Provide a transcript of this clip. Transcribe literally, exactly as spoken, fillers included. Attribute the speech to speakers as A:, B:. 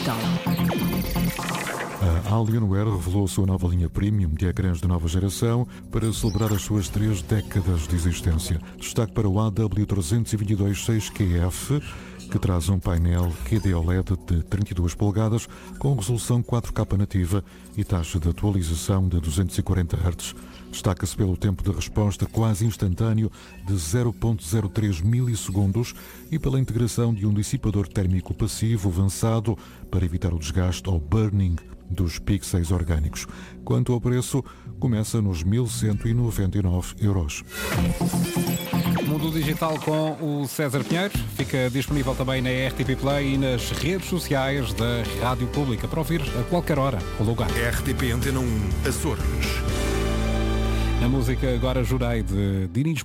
A: digital.
B: A Alienware revelou a sua nova linha Premium de ecrãs de nova geração para celebrar as suas três décadas de existência. Destaque para o A W trezentos e vinte e dois seis Q F, que traz um painel Q D O L E D de trinta e duas polegadas com resolução quatro K nativa e taxa de atualização de duzentos e quarenta hertz. Destaca-se pelo tempo de resposta quase instantâneo de zero vírgula zero três milissegundos e pela integração de um dissipador térmico passivo avançado para evitar o desgaste ou burning dos pixels orgânicos. Quanto ao preço, começa nos mil cento e noventa e nove euros.
C: Mundo Digital com o César Pinheiro. Fica disponível também na R T P Play e nas redes sociais da Rádio Pública para ouvir a qualquer hora ou lugar.
D: R T P Antena um, Açores.
C: A música Agora Jurei de Dinis